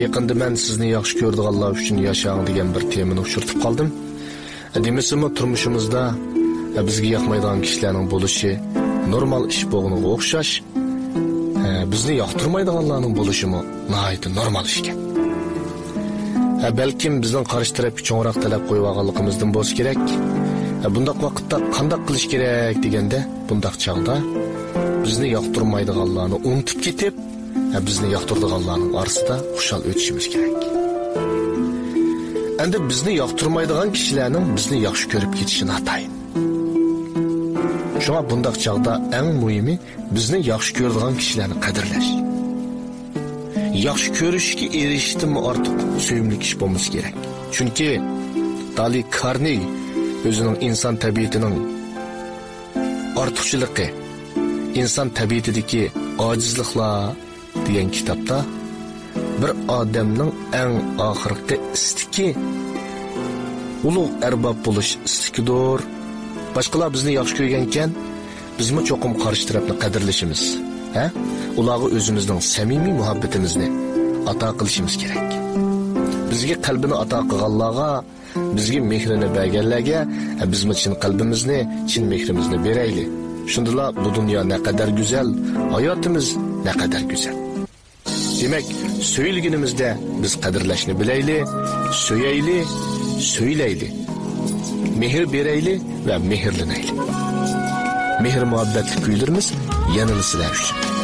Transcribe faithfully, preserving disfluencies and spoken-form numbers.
Yaqında men sizni yaxshi ko'rdiganlar uchun yashang degan bir temani ushurtib qoldim. Demisimi turmushimizda bizga yoqmaydigan kishilarning bo'lishi normal ish bo'lganiga o'xshash, bizni yoqtirmaydiganlarning bo'lishimi nihoyat normal ish ekan. Balkim bizning qarshi tarafga cho'ngroq talab qo'yib olganligimizdan bo'lsa kerak. Bundaq vaqtda qanday qilish kerak deganda, bundaq chog'da bizni yoqtirmaydiganlarni unutib ketib, bizni yoqtiradiganlarning orasida xushal o'tishimiz kerak. Endi bizni yoqtirmaydigan kishilarning bizni yaxshi ko'rib ketishini atayin. Shuna bundaq chog'da eng muhimi bizni yaxshi ko'radigan kishilarni qadrlash. Yaxshi ko'rishga erishishdan ortiq sevimli kishi bo'lmasi kerak. Chunki Dali Carnegie o'zining inson tabiatining ortiqchiligi, inson tabiatidagi ojizliklar degan kitobda bir odamning eng oxirgi istiki ulug' arbob bo'lish istikidir. Boshqalar bizni yaxshi ko'rgan ekan, bizmi cho'qim qarshi tarafni qadrlashimiz, ha? Ularga o'zimizning samimiy muhabbatimizni ato qilishimiz kerak. Bizga qalbini ato qilganlarga, bizga mehrini berganlarga bizmi chin qalbimizni, chin mehrimizni beraylik. Shundala bu dunyo naqadar go'zal, hayotimiz naqadar go'zal. Demak, söylginimizde biz qadrlashni bilaylik, söyaylik, söylaylik. Mehr beraylik va mehrlanaylik. Mehr muhabbatli kuylarimiz yanılı sizlar uchun.